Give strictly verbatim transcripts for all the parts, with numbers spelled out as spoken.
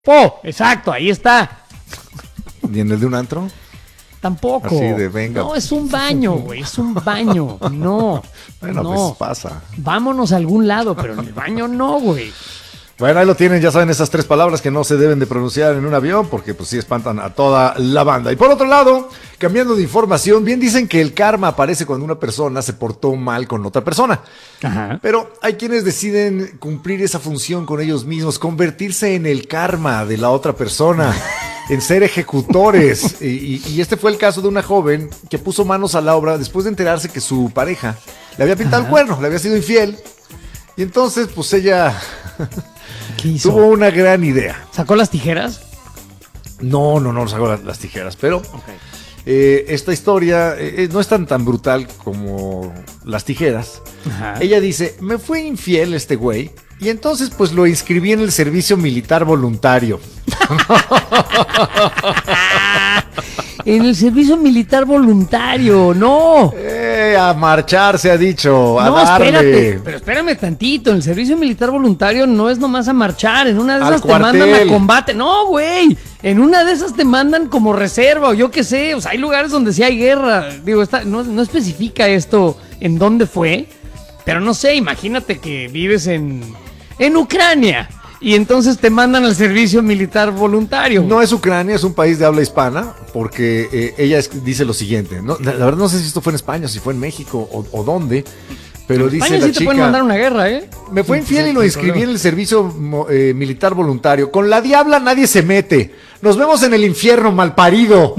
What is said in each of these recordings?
Po, exacto, ahí está. ¿Y en el de un antro? Tampoco. Así de venga. No, es un baño, güey, es un baño. No. Bueno, no. pues pasa. Vámonos a algún lado, pero en el baño no, güey. Bueno, ahí lo tienen, ya saben esas tres palabras que no se deben de pronunciar en un avión porque pues sí espantan a toda la banda. Y por otro lado, cambiando de información, bien dicen que el karma aparece cuando una persona se portó mal con otra persona. Ajá. Pero hay quienes deciden cumplir esa función con ellos mismos, convertirse en el karma de la otra persona, en ser ejecutores. Y, y, y este fue el caso de una joven que puso manos a la obra después de enterarse que su pareja le había pintado Ajá. el cuerno, le había sido infiel. Y entonces, pues ella... ¿Qué hizo? Tuvo una gran idea. ¿Sacó las tijeras? No, no, no sacó las, las tijeras, pero okay. eh, esta historia eh, no es tan tan brutal como las tijeras. Ajá. Ella dice, me fue infiel este güey y entonces pues lo inscribí en el servicio militar voluntario. En el servicio militar voluntario, no. Eh, a marchar se ha dicho, a no, darle. Espérate, pero espérame tantito, en el servicio militar voluntario no es nomás a marchar, en una de esas Al te cuartel. mandan a combate. No, güey, en una de esas te mandan como reserva o yo qué sé, o sea, hay lugares donde sí hay guerra. Digo, está, no, no especifica esto en dónde fue, pero no sé, imagínate que vives en, en Ucrania. Y entonces te mandan al servicio militar voluntario. No es Ucrania, es un país de habla hispana, porque eh, ella es, dice lo siguiente. No, la, la verdad no sé si esto fue en España, si fue en México o, o dónde, pero en dice España la sí chica... te pueden mandar una guerra, ¿eh? Me fue infiel y lo inscribí en el servicio eh, militar voluntario. Con la diabla nadie se mete. Nos vemos en el infierno, malparido.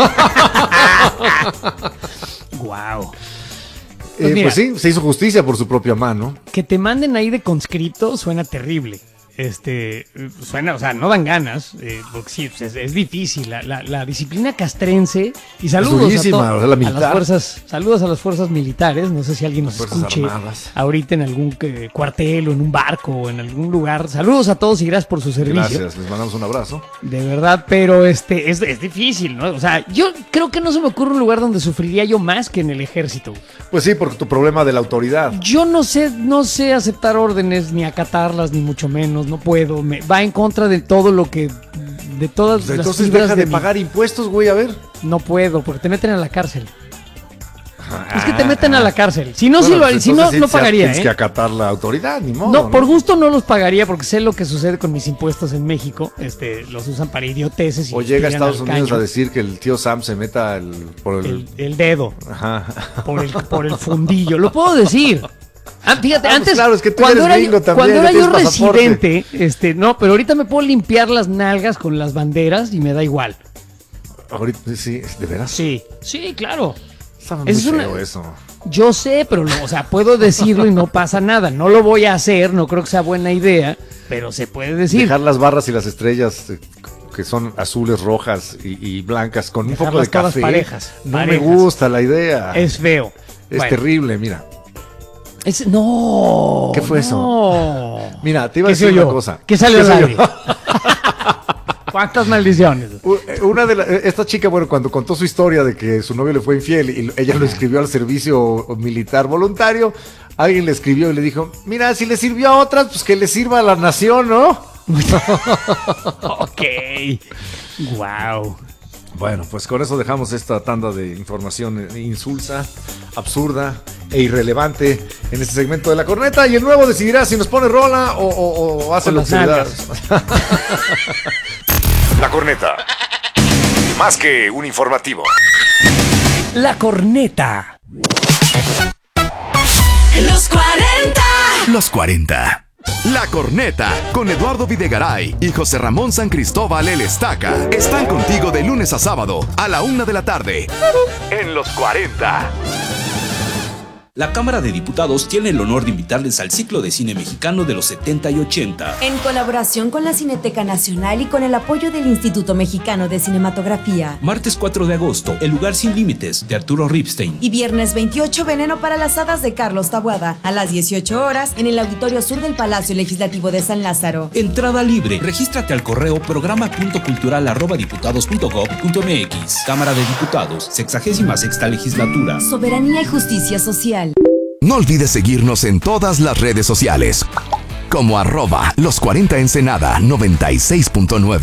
Eh, Wow. Pues, mira, pues sí, se hizo justicia por su propia mano. Que te manden ahí de conscripto suena terrible. Este, suena, o sea, no dan ganas, eh, porque sí, es, es difícil, la, la, la disciplina castrense, y saludos a, to- o sea, la a las fuerzas, saludos a las fuerzas militares, no sé si alguien nos escuche armadas. ahorita en algún eh, cuartel o en un barco o en algún lugar, saludos a todos y gracias por su servicio. Gracias, les mandamos un abrazo. De verdad, pero este, es, es difícil, ¿no? O sea, yo creo que no se me ocurre un lugar donde sufriría yo más que en el ejército. Pues sí, por tu problema de la autoridad. Yo no sé, no sé aceptar órdenes, ni acatarlas, ni mucho menos. No puedo, me va en contra de todo lo que, de todas Pues las entonces fibras deja de, de pagar mi... impuestos, güey, a ver. No puedo, porque te meten a la cárcel. Ah, es que te meten a la cárcel. Si no, bueno, si, lo, pues si no, sí, no sí, pagaría. Tienes ¿eh? que acatar la autoridad, ni modo. No, ¿no? por gusto no los pagaría, porque sé lo que sucede con mis impuestos en México. Este, los usan para idioteces. Y o llega a Estados Unidos caño. a decir que el tío Sam se meta el, por el... el, el dedo. Ajá. Por el, por el fundillo. Lo puedo decir. Ah, fíjate, ah, pues antes, claro, es que tú cuando eres era, gringo yo, también, cuando era yo pasaporte. residente, este, no, pero ahorita me puedo limpiar las nalgas con las banderas y me da igual. Ahorita sí, ¿de veras? Sí, sí, claro. Está muy Es feo una- eso. Yo sé, pero no, o sea, puedo decirlo y no pasa nada. No lo voy a hacer, no creo que sea buena idea, pero se puede decir. Dejar las barras y las estrellas eh, que son azules, rojas y, y blancas con un poco de Dejarlas todas café. parejas, no parejas. me gusta la idea. Es feo. Es Bueno, terrible, mira. es- no. ¿Qué fue eso? No. Mira, te iba a ¿Qué decir soy una yo? cosa. ¿Qué salió al soy aire? yo? ¿Cuántas maldiciones? U- Una de la- esta chica, bueno, cuando contó su historia de que su novio le fue infiel y ella lo inscribió al servicio militar voluntario, alguien le escribió y le dijo, mira, si le sirvió a otras, pues que le sirva a la nación, ¿no? Ok. Wow. Bueno, pues con eso dejamos esta tanda de información insulsa, absurda e irrelevante en este segmento de La Corneta, y el nuevo decidirá si nos pone rola o, o- o hace Con lo las que le da. nalgas. La Corneta. Más que un informativo. La Corneta. Los cuarenta. Los cuarenta. La Corneta, con Eduardo Videgaray y José Ramón San Cristóbal El Estaca, están contigo de lunes a sábado a la una de la tarde. En Los cuarenta. La Cámara de Diputados tiene el honor de invitarles al ciclo de cine mexicano de los setenta y ochenta. En colaboración con la Cineteca Nacional y con el apoyo del Instituto Mexicano de Cinematografía. Martes cuatro de agosto, El lugar sin límites, de Arturo Ripstein. Y viernes veintiocho, Veneno para las hadas, de Carlos Taboada, a las dieciocho horas, en el Auditorio Sur del Palacio Legislativo de San Lázaro. Entrada libre. Regístrate al correo programa punto cultural arroba diputados punto gob punto mx. Cámara de Diputados, sexagésima sexta legislatura. Soberanía y justicia social. No olvides seguirnos en todas las redes sociales. como arroba los cuarenta Ensenada noventa y seis punto nueve.